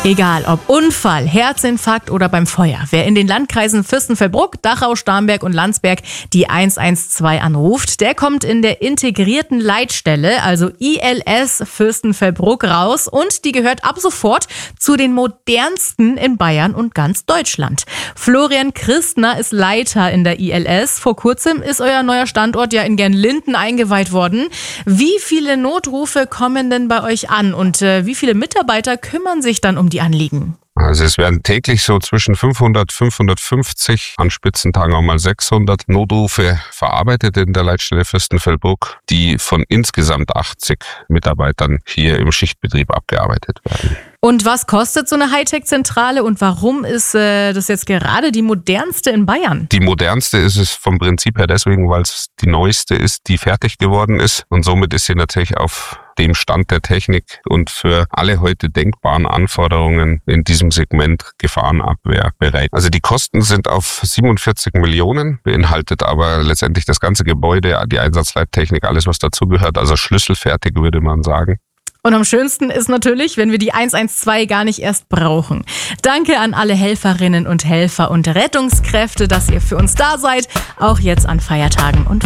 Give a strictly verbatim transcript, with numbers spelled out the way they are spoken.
Egal ob Unfall, Herzinfarkt oder beim Feuer, wer in den Landkreisen Fürstenfeldbruck, Dachau, Starnberg und Landsberg die eins eins zwei anruft, der kommt in der integrierten Leitstelle, also I L S Fürstenfeldbruck, raus und die gehört ab sofort zu den modernsten in Bayern und ganz Deutschland. Florian Christner ist Leiter in der I L S. Vor kurzem ist euer neuer Standort ja in Gernlinden eingeweiht worden. Wie viele Notrufe kommen denn bei euch an und äh, wie viele Mitarbeiter kümmern sich dann um die Anliegen? Also es werden täglich so zwischen fünfhundert, fünfhundertfünfzig, an Spitzentagen auch mal sechshundert Notrufe verarbeitet in der Leitstelle Fürstenfeldbruck, die von insgesamt achtzig Mitarbeitern hier im Schichtbetrieb abgearbeitet werden. Und was kostet so eine Hightech-Zentrale und warum ist äh, das jetzt gerade die modernste in Bayern? Die modernste ist es vom Prinzip her deswegen, weil es die neueste ist, die fertig geworden ist. Und somit ist sie natürlich auf dem Stand der Technik und für alle heute denkbaren Anforderungen in diesem Segment Gefahrenabwehr bereit. Also die Kosten sind auf siebenundvierzig Millionen, beinhaltet aber letztendlich das ganze Gebäude, die Einsatzleittechnik, alles was dazugehört, also schlüsselfertig würde man sagen. Und am schönsten ist natürlich, wenn wir die eins eins zwei gar nicht erst brauchen. Danke an alle Helferinnen und Helfer und Rettungskräfte, dass ihr für uns da seid, auch jetzt an Feiertagen und